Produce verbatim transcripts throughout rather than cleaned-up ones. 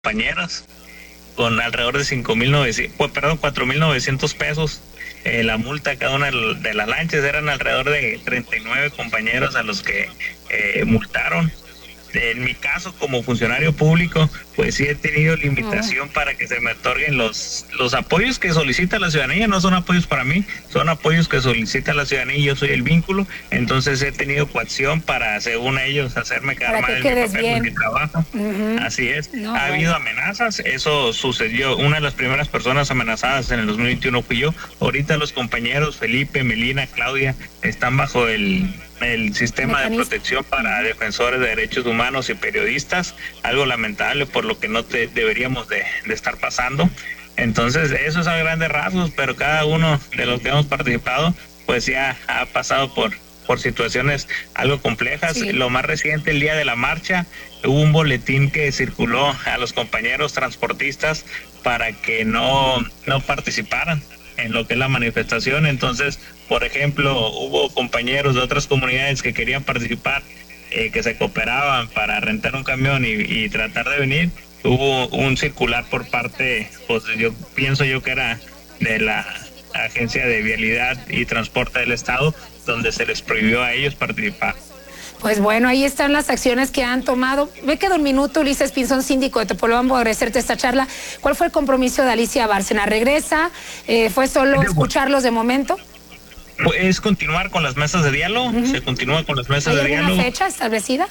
compañeros con alrededor de cinco mil novecientos, pues, perdón, cuatro mil novecientos pesos. Eh, la multa a cada una de las lanchas, eran alrededor de treinta y nueve compañeros a los que eh, multaron. En mi caso, como funcionario público, pues sí he tenido limitación oh. para que se me otorguen los los apoyos que solicita la ciudadanía. No son apoyos para mí, son apoyos que solicita la ciudadanía y yo soy el vínculo. Entonces he tenido coacción para, según ellos, hacerme quedar mal en mi papel, en mi trabajo. Uh-huh. Así es. No, ha bueno. habido amenazas, eso sucedió. Una de las primeras personas amenazadas en el dos mil veintiuno fui yo. Ahorita los compañeros Felipe, Melina, Claudia están bajo el... el sistema Mecanismo. de protección para defensores de derechos humanos y periodistas, algo lamentable por lo que no te deberíamos de, de estar pasando. Entonces eso es a grandes rasgos, pero cada uno de los que hemos participado pues ya ha pasado por por situaciones algo complejas. Sí. Lo más reciente, el día de la marcha, hubo un boletín que circuló a los compañeros transportistas para que no, no participaran en lo que es la manifestación. Entonces, por ejemplo, hubo compañeros de otras comunidades que querían participar, eh, que se cooperaban para rentar un camión y, y tratar de venir. Hubo un circular por parte, pues yo pienso yo que era de la Agencia de Vialidad y Transporte del Estado, donde se les prohibió a ellos participar. Pues bueno, ahí están las acciones que han tomado. Me queda un minuto, Ulises Pinzón, síndico de Topolobampo, vamos a agradecerte esta charla. ¿Cuál fue el compromiso de Alicia Bárcena? ¿Regresa? Eh, ¿Fue solo escucharlos de momento? Pues continuar con las mesas de diálogo, uh-huh. se continúa con las mesas de diálogo. ¿Hay alguna fecha establecida?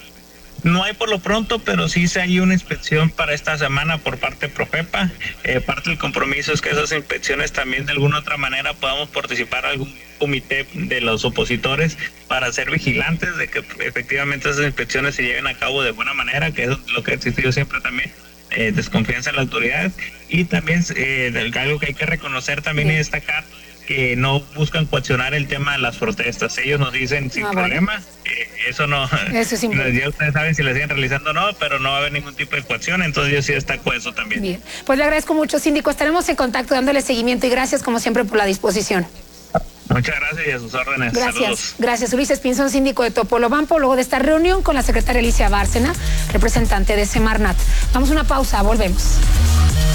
No hay por lo pronto, pero sí se hay una inspección para esta semana por parte de Profepa. Eh, parte del compromiso es que esas inspecciones también de alguna otra manera podamos participar en algún comité de los opositores para ser vigilantes de que efectivamente esas inspecciones se lleven a cabo de buena manera, que es lo que ha existido siempre también, eh, desconfianza en la autoridad. Y también eh, algo que hay que reconocer también sí. y destacar, que no buscan coaccionar el tema de las protestas. Ellos nos dicen sin ah, problema, bueno. eh, eso no, eso es importante. Ya ustedes saben si la siguen realizando o no, pero no va a haber ningún tipo de coacción, entonces yo sí destaco eso también. Bien, pues le agradezco mucho, síndico, estaremos en contacto dándole seguimiento y gracias como siempre por la disposición. Muchas gracias y a sus órdenes. Gracias, Saludos. Gracias. Ulises Pinzón, síndico de Topolobampo, luego de esta reunión con la secretaria Alicia Bárcena, representante de Semarnat. Vamos a una pausa, volvemos.